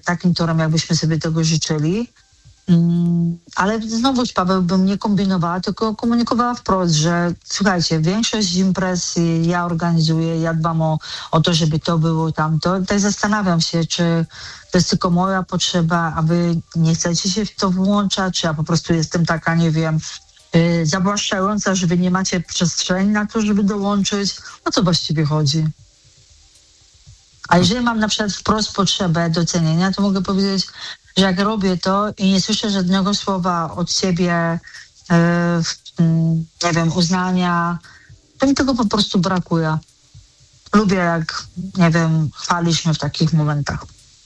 takim torem, jakbyśmy sobie tego życzyli. Ale znowuż, Paweł, bym nie kombinowała, tylko komunikowała wprost, że słuchajcie, większość imprez ja organizuję, ja dbam o to, żeby to było tamto. Tak zastanawiam się, czy to jest tylko moja potrzeba, a wy nie chcecie się w to włączać, czy ja po prostu jestem taka, nie wiem, zawłaszczająca, że wy nie macie przestrzeni na to, żeby dołączyć. O co właściwie chodzi? A jeżeli mam na przykład wprost potrzebę docenienia, to mogę powiedzieć, że jak robię to i nie słyszę żadnego słowa od ciebie, nie wiem, uznania, to mi tego po prostu brakuje. Lubię, jak, nie wiem, chwalisz mnie w takich momentach.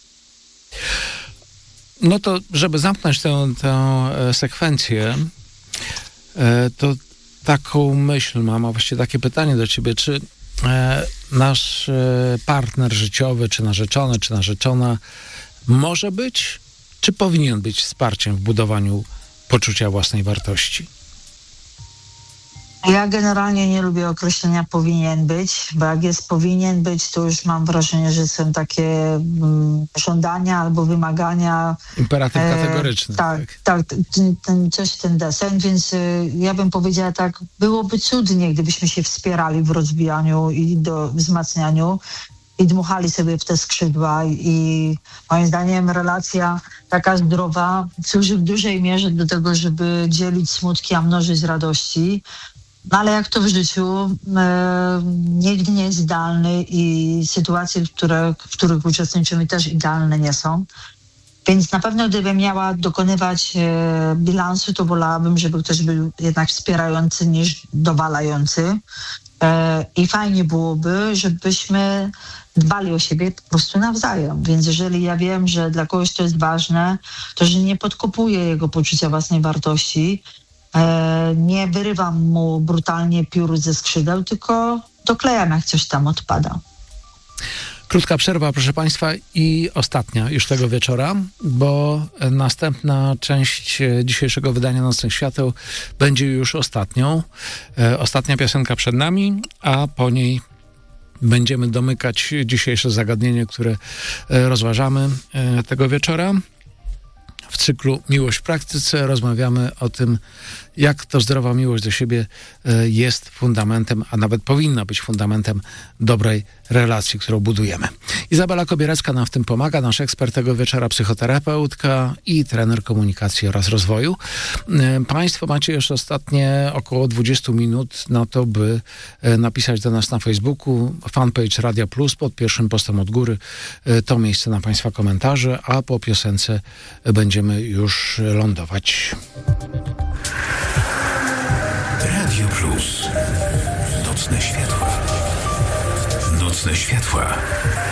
No to, żeby zamknąć tę sekwencję, to taką myśl mam, a właściwie takie pytanie do ciebie, czy nasz partner życiowy, czy narzeczony, czy narzeczona może być, czy powinien być wsparciem w budowaniu poczucia własnej wartości? Ja generalnie nie lubię określenia powinien być, bo jak jest powinien być, to już mam wrażenie, że są takie żądania albo wymagania. Imperatyw kategoryczny. Tak, coś ten deseń, więc ja bym powiedziała tak, byłoby cudnie, gdybyśmy się wspierali w rozwijaniu i wzmacnianiu i dmuchali sobie w te skrzydła i moim zdaniem relacja taka zdrowa służy w dużej mierze do tego, żeby dzielić smutki, a mnożyć radości. No ale jak to w życiu, nigdy nie jest idealny i sytuacje, w których uczestniczymy, też idealne nie są. Więc na pewno gdybym miała dokonywać bilansu, to wolałabym, żeby ktoś był jednak wspierający niż dowalający. I fajnie byłoby, żebyśmy dbali o siebie po prostu nawzajem. Więc jeżeli ja wiem, że dla kogoś to jest ważne, to że nie podkopuję jego poczucia własnej wartości, nie wyrywam mu brutalnie piór ze skrzydeł, tylko doklejam, jak coś tam odpada. Krótka przerwa, proszę Państwa, i ostatnia już tego wieczora, bo następna część dzisiejszego wydania Nocnych Świateł będzie już ostatnią. Ostatnia piosenka przed nami, a po niej będziemy domykać dzisiejsze zagadnienie, które rozważamy tego wieczora. W cyklu Miłość w praktyce rozmawiamy o tym, jak to zdrowa miłość do siebie jest fundamentem, a nawet powinna być fundamentem dobrej relacji, którą budujemy. Izabela Kobierecka nam w tym pomaga, nasz ekspert tego wieczora, psychoterapeutka i trener komunikacji oraz rozwoju. Państwo macie jeszcze ostatnie około 20 minut na to, by napisać do nas na Facebooku, fanpage Radia Plus, pod pierwszym postem od góry. To miejsce na Państwa komentarze, a po piosence będziemy już lądować. Radio Plus. Nocne światła. Nocne światła.